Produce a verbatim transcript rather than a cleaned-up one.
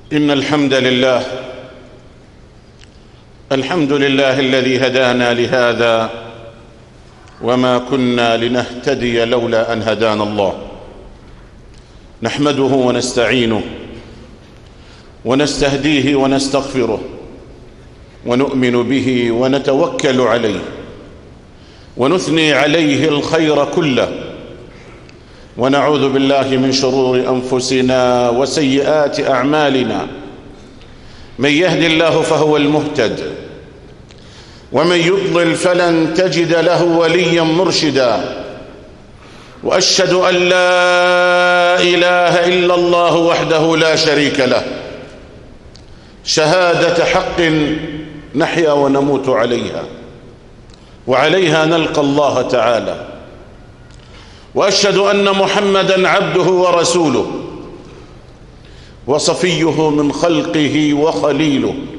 إن الحمد لله الحمد لله الذي هدانا لهذا وما كنا لنهتدي لولا أن هدانا الله. نحمده ونستعينه ونستهديه ونستغفره ونؤمن به ونتوكل عليه ونثني عليه الخير كله، ونعوذ بالله من شرور أنفسنا وسيئات أعمالنا. من يهد الله فهو المهتد، ومن يضلل فلن تجد له وليا مرشدا. وأشهد أن لا إله إلا الله وحده لا شريك له، شهادة حق نحيا ونموت عليها، وعليها نلقى الله تعالى. وأشهد أن محمدًا عبده ورسوله وصفيه من خلقه وخليله،